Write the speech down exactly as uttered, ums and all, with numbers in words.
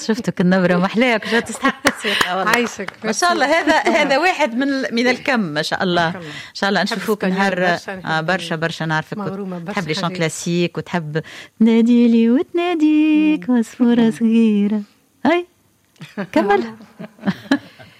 شفتك النبرة محلاك جات تستحق السيقة والله. عايشك ما شاء الله. هذا هذا واحد من من الكم ما شاء الله. ان شاء الله نشوفوك نهار آه برشا برشا. نعرفك تحب لي شون كلاسيك وتحب تنادي لي وتناديك عصفورة صغيرة. هاي كمل.